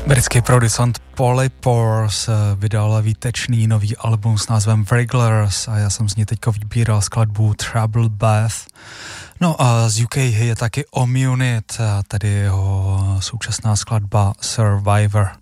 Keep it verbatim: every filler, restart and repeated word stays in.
Britský producent Polly Pores vydal výtečný nový album s názvem Wrigglers a já jsem z něj teďko vybíral skladbu Trouble Bath. No a z U K je taky Omunit, tedy jeho současná skladba Survivor.